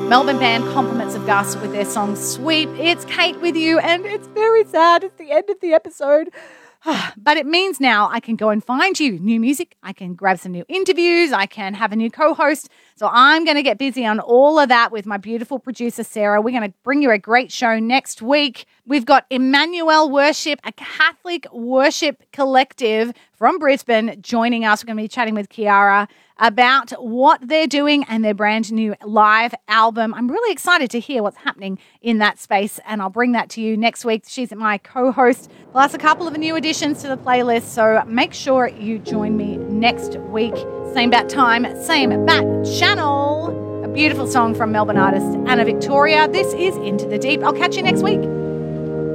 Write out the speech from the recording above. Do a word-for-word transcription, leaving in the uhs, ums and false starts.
Melbourne band Compliments of Gus with their song Sweep. It's Kate with you, and it's very sad. It's the end of the episode. But it means now I can go and find you new music. I can grab some new interviews. I can have a new co-host. So I'm going to get busy on all of that with my beautiful producer, Sarah. We're going to bring you a great show next week. We've got Emmanuel Worship, a Catholic worship collective from Brisbane, joining us. We're going to be chatting with Kiara about what they're doing and their brand new live album. I'm really excited to hear what's happening in that space, and I'll bring that to you next week. She's my co-host, plus a couple of new additions to the playlist, so make sure you join me next week. Same bat time, same bat channel. A beautiful song from Melbourne artist Anna Victoria. This is Into the Deep. I'll catch you next week.